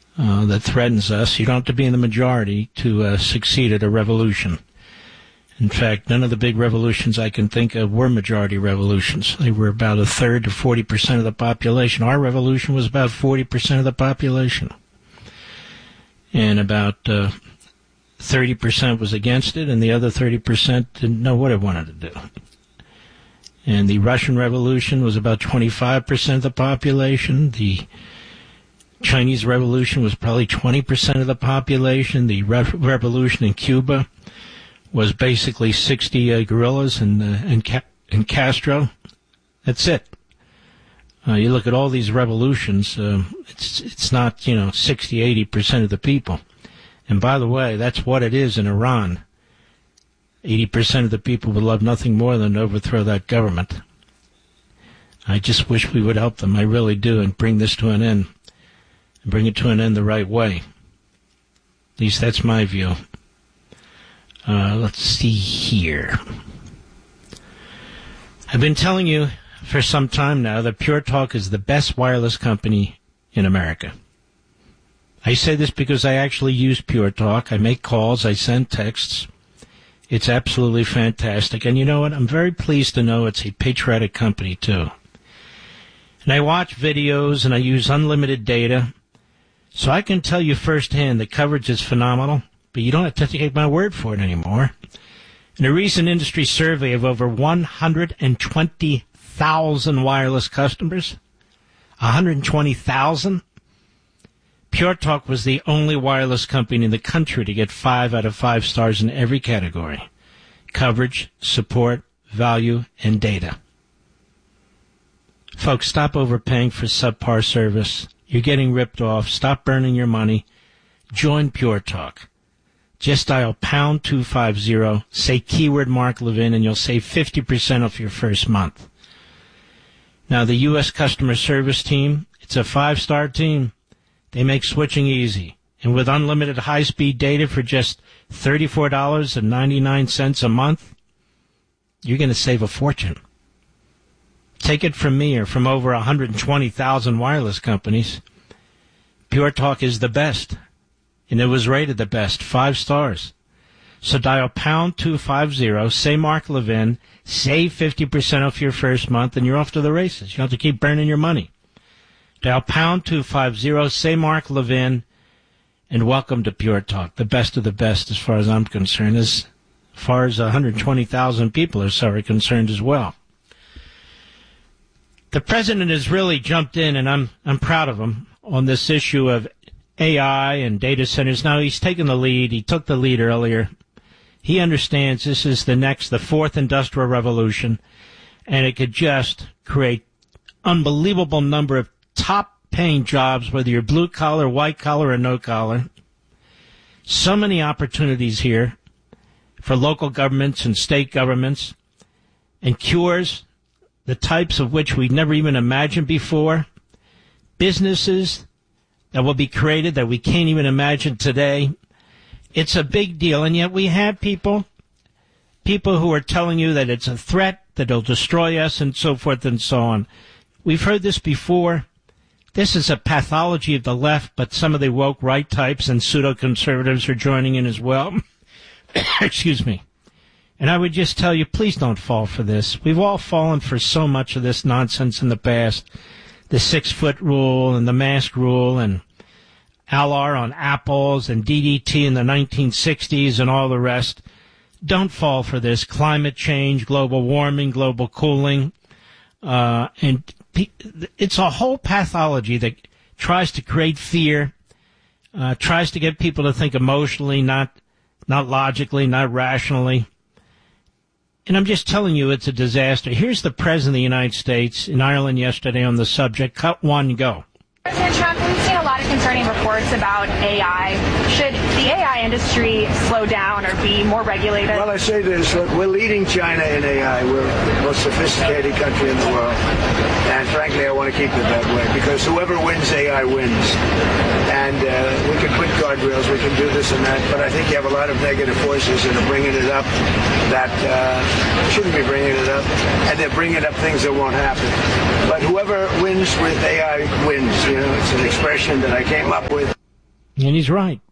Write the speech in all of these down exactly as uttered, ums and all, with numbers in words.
uh, that threatens us. You don't have to be in the majority to uh, succeed at a revolution. In fact, none of the big revolutions I can think of were majority revolutions. They were about a third to forty percent of the population. Our revolution was about forty percent of the population. And about uh, thirty percent was against it, and the other thirty percent didn't know what it wanted to do. And the Russian Revolution was about twenty-five percent of the population. The Chinese Revolution was probably twenty percent of the population. The Re- Revolution in Cuba was basically sixty uh, guerrillas and, uh, and, Ca- and Castro. That's it. Uh, you look at all these revolutions, uh, it's it's not, you know, sixty, eighty percent of the people. And by the way, that's what it is in Iran. eighty percent of the people would love nothing more than to overthrow that government. I just wish we would help them. I really do, and bring this to an end. And bring it to an end the right way. At least that's my view. Uh, let's see here. I've been telling you for some time now that Pure Talk is the best wireless company in America. I say this because I actually use Pure Talk. I make calls. I send texts. It's absolutely fantastic. And you know what? I'm very pleased to know it's a patriotic company, too. And I watch videos and I use unlimited data. So I can tell you firsthand the coverage is phenomenal, but you don't have to take my word for it anymore. In a recent industry survey of over one hundred twenty thousand wireless customers, one hundred twenty thousand, Pure Talk was the only wireless company in the country to get five out of five stars in every category: coverage, support, value, and data. Folks, stop overpaying for subpar service. You're getting ripped off. Stop burning your money. Join Pure Talk. Just dial pound two fifty, say keyword Mark Levin, and you'll save fifty percent off your first month. Now, the U S customer service team, it's a five-star team. They make switching easy. And with unlimited high-speed data for just thirty-four dollars and ninety-nine cents a month, you're going to save a fortune. Take it from me or from over one hundred twenty thousand wireless companies. Pure Talk is the best. And it was rated the best, five stars. So dial pound two fifty, say Mark Levin, save fifty percent off your first month, and you're off to the races. You don't have to keep burning your money. Dial pound two fifty, say Mark Levin, and welcome to Pure Talk, the best of the best as far as I'm concerned, as far as one hundred twenty thousand people are so concerned as well. The president has really jumped in, and I'm I'm proud of him, on this issue of A I and data centers. Now, he's taken the lead. He took the lead earlier. He understands this is the next, the fourth industrial revolution, and it could just create unbelievable number of top-paying jobs, whether you're blue-collar, white-collar, or no-collar. So many opportunities here for local governments and state governments, and cures, the types of which we'd never even imagined before. Businesses that will be created that we can't even imagine today. It's a big deal, and yet we have people, people who are telling you that it's a threat, that it'll destroy us, and so forth and so on. We've heard this before. This is a pathology of the left, but some of the woke right types and pseudo-conservatives are joining in as well. Excuse me. And I would just tell you, please don't fall for this. We've all fallen for so much of this nonsense in the past. The six-foot rule and the mask rule and L R on apples and D D T in the nineteen sixties and all the rest. Don't fall for this. Climate change, global warming, global cooling. Uh, and it's a whole pathology that tries to create fear, uh, tries to get people to think emotionally, not not logically, not rationally. And I'm just telling you, it's a disaster. Here's the President of the United States in Ireland yesterday on the subject. Cut one, go. President Trump, we've seen a lot of concerning reports about A I. Should the A I industry slow down or be more regulated? Well, I say this. Look, we're leading China in A I. We're the most sophisticated country in the world. And frankly, I want to keep it that way because whoever wins A I wins. And uh, we can put guardrails, we can do this and that, but I think you have a lot of negative forces that are bringing it up that uh, shouldn't be bringing it up. And they're bringing up things that won't happen. But whoever wins with A I wins. You know, it's an expression that I came up with. And he's right.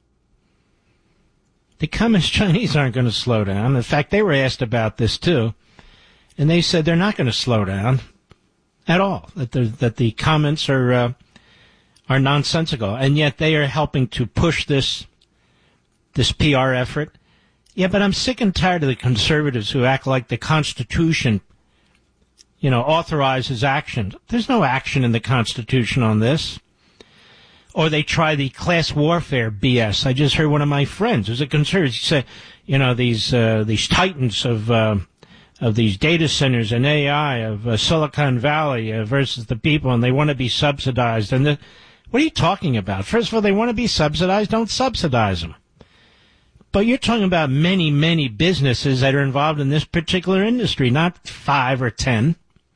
The Communist Chinese aren't going to slow down. In fact, they were asked about this too, and they said they're not going to slow down at all. That the that the comments are uh, are nonsensical, and yet they are helping to push this this P R effort. Yeah, but I'm sick and tired of the conservatives who act like the Constitution, you know, authorizes action. There's no action in the Constitution on this. Or they try the class warfare B S. I just heard one of my friends who's a conservative say, you know, these uh, these titans of uh, of these data centers and A I of uh, Silicon Valley uh, versus the people, and they want to be subsidized. And the, what are you talking about? First of all, they want to be subsidized. Don't subsidize them. But you're talking about many, many businesses that are involved in this particular industry, not five or ten.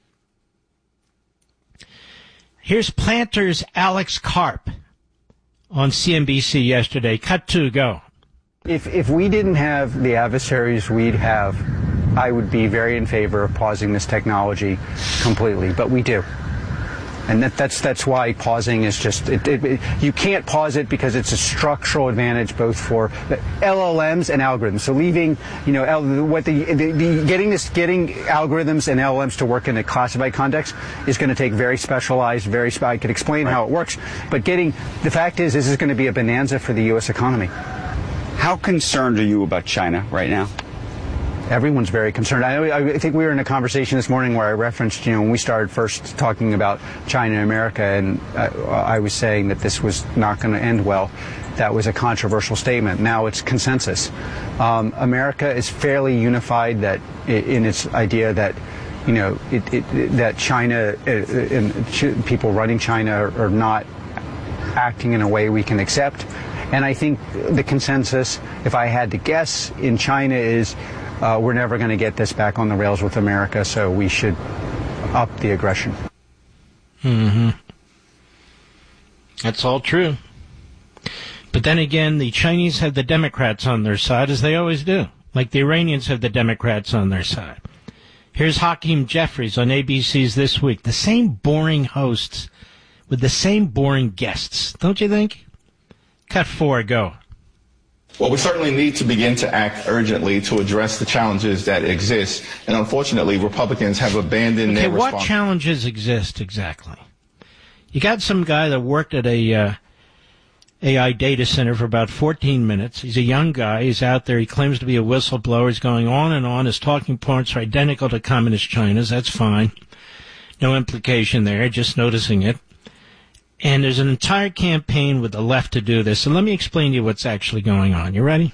Here's Planter's Alex Karp on C N B C yesterday. Cut two, go. If if we didn't have the adversaries we'd have, I would be very in favor of pausing this technology completely. But we do. And that, that's that's why pausing is just, it, it, it, you can't pause it because it's a structural advantage both for L L Ms and algorithms. So leaving, you know, L, what the, the, the getting this, getting algorithms and L L Ms to work in a classified context is going to take very specialized, very, I could explain right. how it works. But getting, the fact is, this is going to be a bonanza for the U S economy. How concerned are you about China right now? Everyone's very concerned. I, I think we were in a conversation this morning where I referenced, you know, when we started first talking about China and America, and I, I was saying that this was not going to end well. That was a controversial statement. Now it's consensus. Um, America is fairly unified that in its idea that, you know, it, it, that China and people running China are, are not acting in a way we can accept. And I think the consensus, if I had to guess, in China is, Uh, we're never going to get this back on the rails with America, so we should up the aggression. Mm-hmm. That's all true. But then again, the Chinese have the Democrats on their side, as they always do. Like the Iranians have the Democrats on their side. Here's Hakeem Jeffries on A B C's This Week. The same boring hosts with the same boring guests, don't you think? Cut four, go. Well, we certainly need to begin to act urgently to address the challenges that exist. And unfortunately, Republicans have abandoned okay, their what response. challenges exist exactly? You got some guy that worked at a uh, A I data center for about fourteen minutes. He's a young guy. He's out there. He claims to be a whistleblower. He's going on and on. His talking points are identical to Communist China's. That's fine. No implication there, just noticing it. And there's an entire campaign with the left to do this. So let me explain to you what's actually going on. You ready?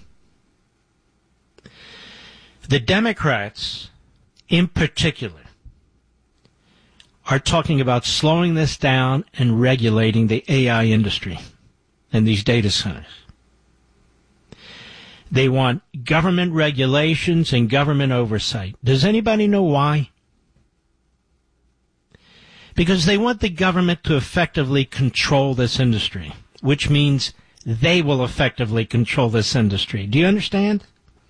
The Democrats, in particular, are talking about slowing this down and regulating the A I industry and these data centers. They want government regulations and government oversight. Does anybody know why? Because they want the government to effectively control this industry, which means they will effectively control this industry. Do you understand?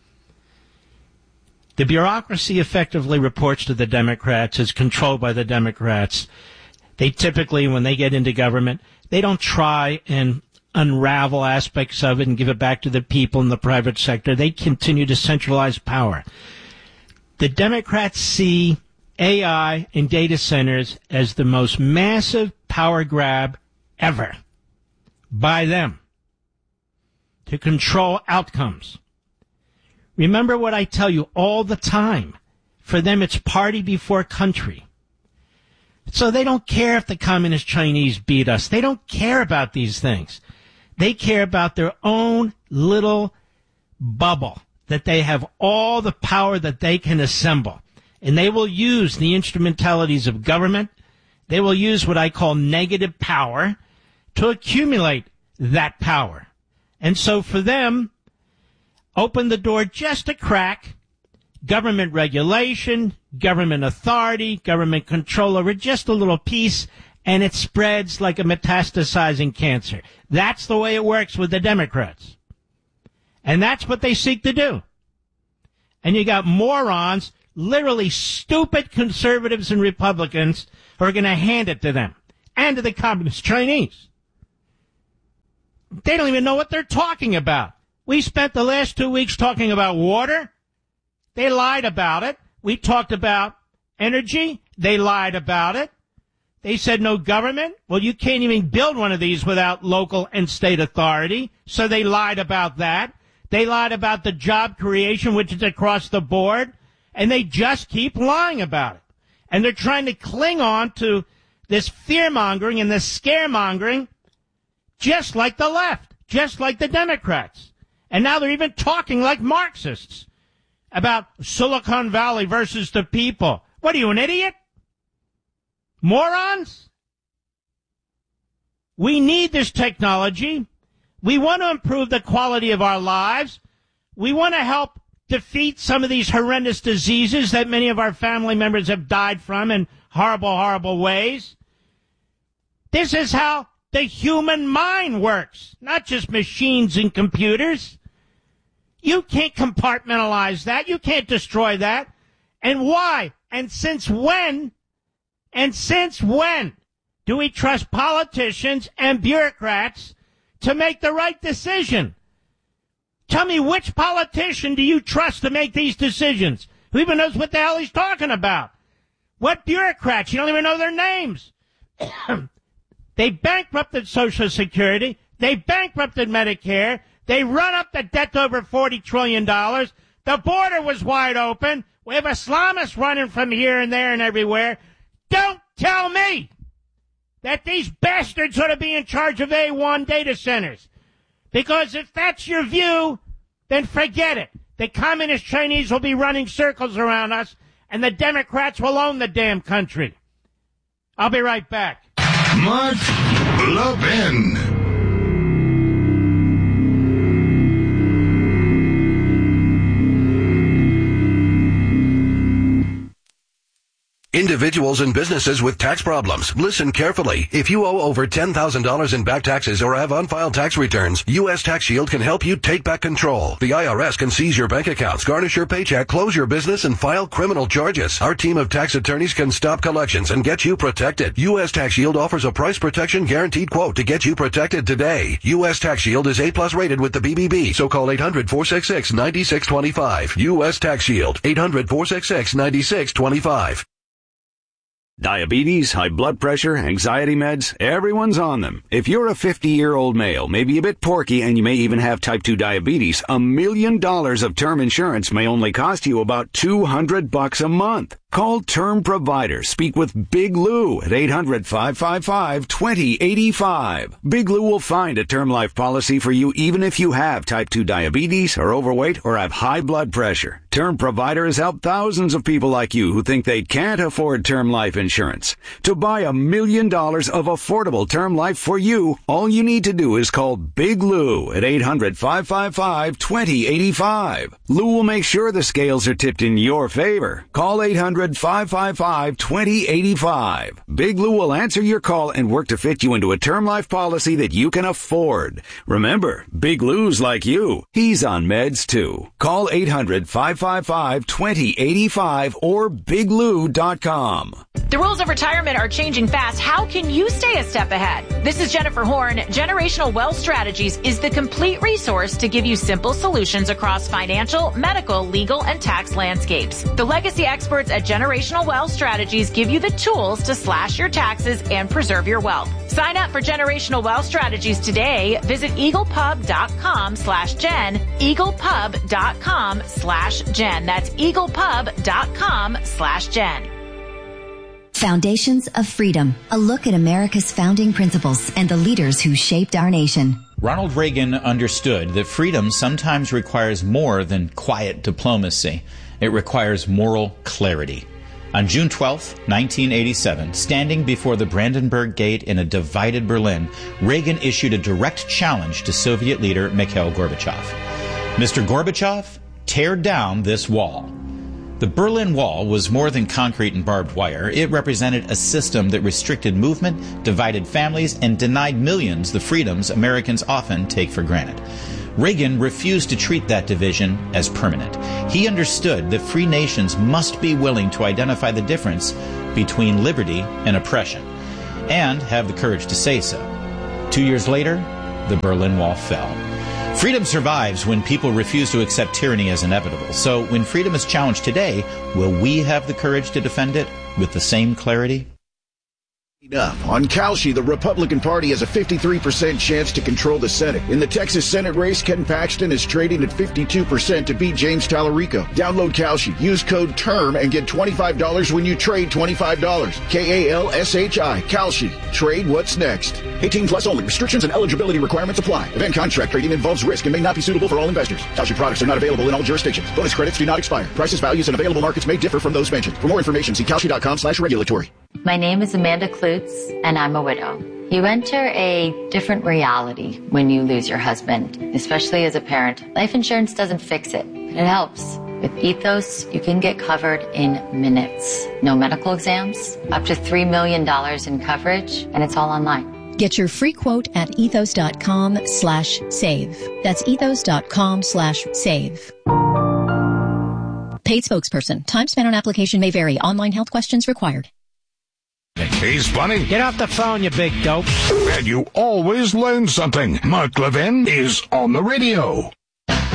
The bureaucracy effectively reports to the Democrats, is controlled by the Democrats. They typically, when they get into government, they don't try and unravel aspects of it and give it back to the people in the private sector. They continue to centralize power. The Democrats see A I and data centers as the most massive power grab ever by them to control outcomes. Remember what I tell you all the time. For them, it's party before country. So they don't care if the Communist Chinese beat us. They don't care about these things. They care about their own little bubble, that they have all the power that they can assemble. And they will use the instrumentalities of government. They will use what I call negative power to accumulate that power. And so for them, open the door just a crack, government regulation, government authority, government control over just a little piece, and it spreads like a metastasizing cancer. That's the way it works with the Democrats. And that's what they seek to do. And you got morons, literally stupid conservatives and Republicans, who are going to hand it to them and to the Communist Chinese. They don't even know what they're talking about. We spent the last two weeks talking about water. They lied about it. We talked about energy. They lied about it. They said no government. Well, you can't even build one of these without local and state authority. So they lied about that. They lied about the job creation, which is across the board. And they just keep lying about it. And they're trying to cling on to this fear-mongering and this scaremongering just like the left, just like the Democrats. And now they're even talking like Marxists about Silicon Valley versus the people. What are you, an idiot? Morons? We need this technology. We want to improve the quality of our lives. We want to help defeat some of these horrendous diseases that many of our family members have died from in horrible, horrible ways. This is how the human mind works, not just machines and computers. You can't compartmentalize that. You can't destroy that. And why? And since when? And since when do we trust politicians and bureaucrats to make the right decision? Tell me, which politician do you trust to make these decisions? Who even knows what the hell he's talking about? What bureaucrats? You don't even know their names. They bankrupted Social Security. They bankrupted Medicare. They run up the debt to over forty trillion dollars. The border was wide open. We have Islamists running from here and there and everywhere. Don't tell me that these bastards ought to be in charge of A one data centers. Because if that's your view, then forget it. The communist Chinese will be running circles around us, and the Democrats will own the damn country. I'll be right back. Mark Levin. Individuals and businesses with tax problems, listen carefully. If you owe over ten thousand dollars in back taxes or have unfiled tax returns, U S Tax Shield can help you take back control. The I R S can seize your bank accounts, garnish your paycheck, close your business, and file criminal charges. Our team of tax attorneys can stop collections and get you protected. U S Tax Shield offers a price protection guaranteed quote to get you protected today. U S Tax Shield is A plus rated with the B B B, so call eight hundred, four six six, nine six two five. U S Tax Shield, eight hundred, four six six, nine six two five. Diabetes, high blood pressure, anxiety meds, everyone's on them. If you're a fifty-year-old male, maybe a bit porky, and you may even have type two diabetes, a million dollars of term insurance may only cost you about two hundred bucks a month. Call Term Provider. Speak with Big Lou at eight hundred, five five five, two zero eight five. Big Lou will find a term life policy for you even if you have type two diabetes, are overweight, or have high blood pressure. Term Provider has helped thousands of people like you who think they can't afford term life insurance. To buy a million dollars of affordable term life for you, all you need to do is call Big Lou at eight hundred, five five five, two zero eight five. Lou will make sure the scales are tipped in your favor. Call eight hundred, five five five, two zero eight five. Big Lou will answer your call and work to fit you into a term life policy that you can afford. Remember, Big Lou's like you. He's on meds too. Call eight hundred, five five five, two zero eight five or big lou dot com. The rules of retirement are changing fast. How can you stay a step ahead? This is Jennifer Horn. Generational Wealth Strategies is the complete resource to give you simple solutions across financial, medical, legal, and tax landscapes. The legacy experts at Generational Wealth Strategies give you the tools to slash your taxes and preserve your wealth. Sign up for Generational Wealth Strategies today. Visit eaglepub.com slash Jen, eaglepub.com slash Jen. That's eaglepub.com slash Jen. Foundations of Freedom, a look at America's founding principles and the leaders who shaped our nation. Ronald Reagan understood that freedom sometimes requires more than quiet diplomacy. It requires moral clarity. On June twelfth, nineteen eighty-seven, standing before the Brandenburg Gate in a divided Berlin, Reagan issued a direct challenge to Soviet leader Mikhail Gorbachev. Mister Gorbachev, tear down this wall. The Berlin Wall was more than concrete and barbed wire. It represented a system that restricted movement, divided families, and denied millions the freedoms Americans often take for granted. Reagan refused to treat that division as permanent. He understood that free nations must be willing to identify the difference between liberty and oppression, and have the courage to say so. Two years later, the Berlin Wall fell. Freedom survives when people refuse to accept tyranny as inevitable. So when freedom is challenged today, will we have the courage to defend it with the same clarity? Up. On Kalshi, the Republican Party has a fifty-three percent chance to control the Senate. In the Texas Senate race, Ken Paxton is trading at fifty-two percent to beat James Tallarico. Download Kalshi. Use code TERM and get twenty-five dollars when you trade twenty-five dollars. K A L S H I. Kalshi. Trade what's next. eighteen plus only. Restrictions and eligibility requirements apply. Event contract trading involves risk and may not be suitable for all investors. Kalshi products are not available in all jurisdictions. Bonus credits do not expire. Prices, values, and available markets may differ from those mentioned. For more information, see Kalshi.com slash regulatory. My name is Amanda Klutz, and I'm a widow. You enter a different reality when you lose your husband, especially as a parent. Life insurance doesn't fix it, but it helps. With Ethos, you can get covered in minutes. No medical exams, up to three million dollars in coverage, and it's all online. Get your free quote at ethos.com slash save. That's ethos.com slash save. Paid spokesperson. Time spent on application may vary. Online health questions required. He's funny. Get off the phone, you big dope. And you always learn something. Mark Levin is on the radio.